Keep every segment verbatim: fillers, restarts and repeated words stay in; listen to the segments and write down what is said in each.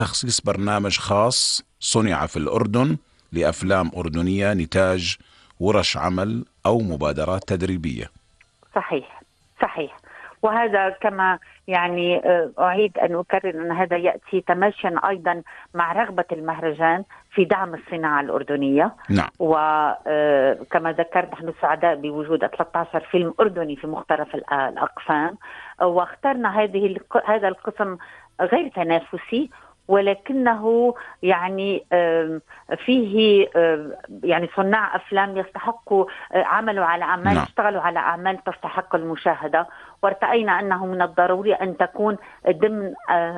تخصيص برنامج خاص صنع في الأردن لأفلام أردنية نتاج ورش عمل أو مبادرات تدريبية. صحيح صحيح. وهذا كما يعني أعيد أن أكرر أن هذا يأتي تماشيا أيضا مع رغبة المهرجان في دعم الصناعة الأردنية. نعم. وكما ذكرت نحن سعداء بوجود ثلاثة عشر فيلم أردني في مختلف الأقسام، واخترنا هذه هذا القسم غير تنافسي، ولكنه يعني فيه يعني صناع أفلام يستحقوا عملوا على أعمال نعم. اشتغلوا على أعمال تستحق المشاهدة، وارتأينا أنه من الضروري أن تكون ضمن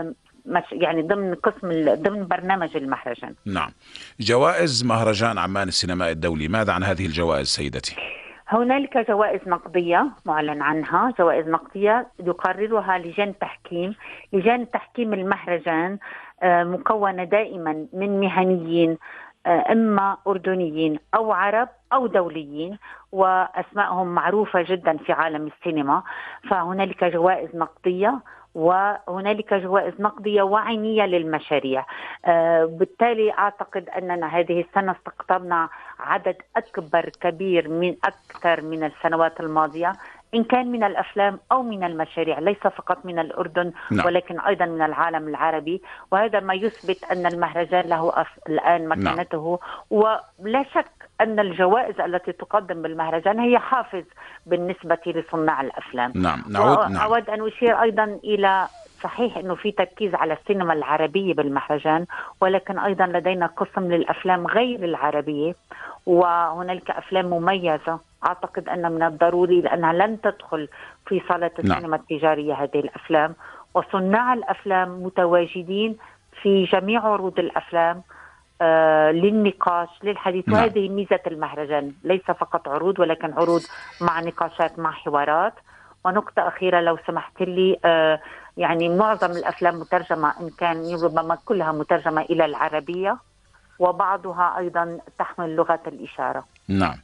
يعني ضمن قسم ضمن برنامج المهرجان. نعم. جوائز مهرجان عمان السينمائي الدولي، ماذا عن هذه الجوائز سيدتي؟ هنالك جوائز نقدية معلن عنها، جوائز نقدية يقررها لجان تحكيم. لجان تحكيم المهرجان مكونة دائما من مهنيين، إما أردنيين أو عرب أو دوليين، وأسمائهم معروفة جدا في عالم السينما. فهنالك جوائز نقدية وهنالك جوائز نقدية وعينية للمشاريع. آه بالتالي أعتقد أننا هذه السنة استقطبنا عدد أكبر كبير من أكثر من السنوات الماضية، إن كان من الأفلام أو من المشاريع، ليس فقط من الأردن نعم. ولكن أيضا من العالم العربي. وهذا ما يثبت أن المهرجان له الآن مكانته. نعم. ولا شك أن الجوائز التي تقدم بالمهرجان هي حافز بالنسبة لصناع الأفلام. نعم. نعود. نعم. أود أن أشير أيضا إلى صحيح أنه في تركيز على السينما العربية بالمهرجان، ولكن أيضا لدينا قسم للأفلام غير العربية، وهنالك أفلام مميزة أعتقد أن من الضروري لأنها لن تدخل في صالة السينما التجارية هذه الأفلام. وصناع الأفلام متواجدين في جميع عروض الأفلام آه للنقاش للحديث. نعم. وهذه ميزة المهرجان، ليس فقط عروض ولكن عروض مع نقاشات مع حوارات. ونقطة أخيرة لو سمحت لي، آه يعني معظم الأفلام مترجمة، إن كان ربما كلها مترجمة إلى العربية، وبعضها أيضا تحمل لغة الإشارة. نعم.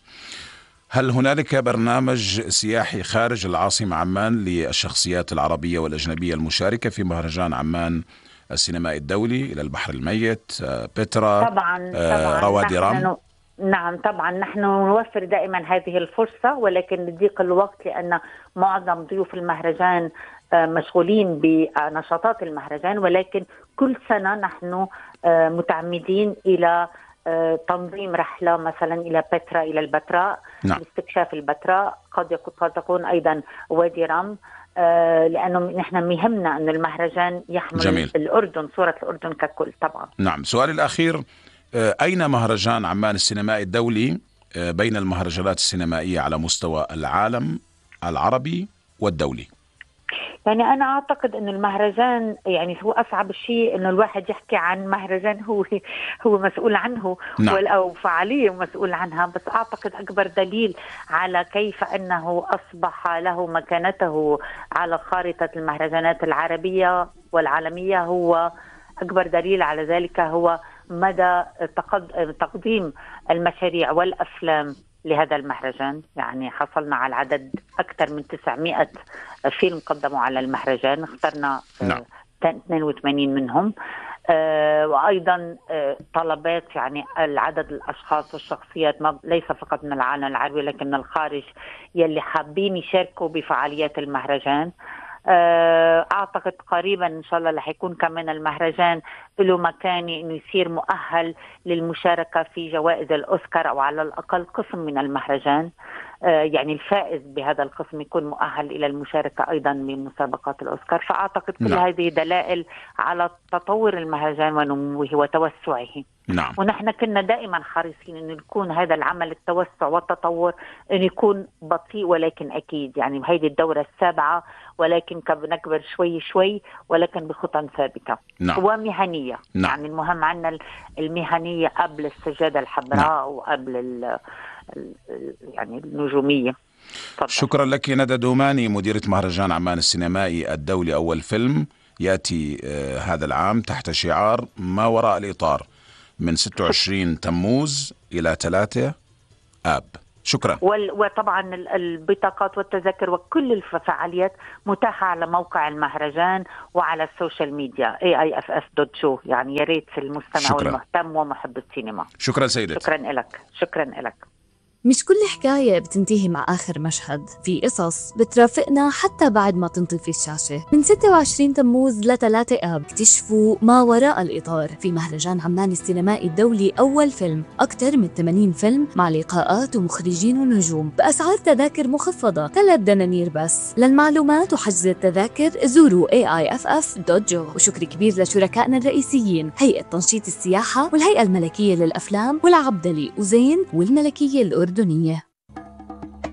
هل هنالك برنامج سياحي خارج العاصمة عمان للشخصيات العربية والأجنبية المشاركة في مهرجان عمان السينمائي الدولي إلى البحر الميت، بترا، طبعا, طبعاً روادي رام؟ نعم طبعا نحن نوفر دائما هذه الفرصة، ولكن لضيق الوقت لأن معظم ضيوف المهرجان مشغولين بنشاطات المهرجان. ولكن كل سنة نحن متعمدين إلى تنظيم رحلة مثلا إلى بترا إلى البتراء. نعم. لاستكشاف البتراء. قد قد تكون أيضا وادي رام، لأنه نحن مهمنا أن المهرجان يحمل جميل. الأردن، صورة الأردن ككل. طبعا. نعم. سؤالي الأخير، أين مهرجان عمان السينمائي الدولي بين المهرجانات السينمائية على مستوى العالم العربي والدولي؟ يعني أنا أعتقد أن المهرجان يعني هو أصعب شيء أنه الواحد يحكي عن مهرجان هو هو مسؤول عنه. نعم. أو فعالية مسؤول عنها. بس أعتقد أكبر دليل على كيف أنه أصبح له مكانته على خارطة المهرجانات العربية والعالمية، هو أكبر دليل على ذلك هو مدى تقديم المشاريع والأفلام لهذا المهرجان. يعني حصلنا على عدد أكثر من تسعمائة فيلم قدموا على المهرجان، اخترنا نعم. اثنين وثمانين منهم. آه وأيضا آه طلبات، يعني العدد الأشخاص والشخصيات ليس فقط من العالم العربي لكن من الخارج يلي حابين يشاركوا بفعاليات المهرجان. أعتقد قريبا إن شاء الله رح يكون كمان المهرجان له مكاني إنه يصير مؤهل للمشاركة في جوائز الأوسكار، أو على الأقل قسم من المهرجان يعني الفائز بهذا القسم يكون مؤهل إلى المشاركة أيضا بمسابقات الأوسكار. فأعتقد كل نعم. هذه دلائل على تطور المهرجان ونموه وتوسعه. نعم. ونحن كنا دائما حريصين أن يكون هذا العمل التوسع والتطور أن يكون بطيء ولكن أكيد. يعني هذه الدورة السابعة ولكن بنكبر شوي شوي ولكن بخطى ثابتة. نعم. ومهنية. نعم. يعني المهم عنا المهنية قبل السجادة الحمراء. نعم. وقبل ال يعني النجومية. طبعا. شكرا لك ندى دوماني، مديرة مهرجان عمان السينمائي الدولي. أول فيلم يأتي آه هذا العام تحت شعار ما وراء الإطار من ستة وعشرين تموز إلى ثلاثة آب. شكرا. وطبعا البطاقات والتذاكر وكل الفعاليات متاحة على موقع المهرجان وعلى السوشيال ميديا إيه آي إف إف دوت شو. يعني يا ريت المستمع شكرا. والمهتم ومحب السينما. شكرا سيدتي. شكرا لك. شكرا لك. مش كل حكاية بتنتهي مع آخر مشهد، في قصص بترافقنا حتى بعد ما تنطفي الشاشة. من ستة وعشرين تموز ل ثلاثة آب اكتشفوا ما وراء الإطار في مهرجان عمان السينمائي الدولي. أول فيلم، أكثر من ثمانين فيلم مع لقاءات ومخرجين ونجوم بأسعار تذاكر مخفضة، ثلاث دنانير بس. للمعلومات وحجز التذاكر زوروا إيه آي إف إف دوت جو. وشكر كبير لشركائنا الرئيسيين، هيئة تنشيط السياحة والهيئة الملكية للأفلام والعبدلي وزين والملكية الأردنية.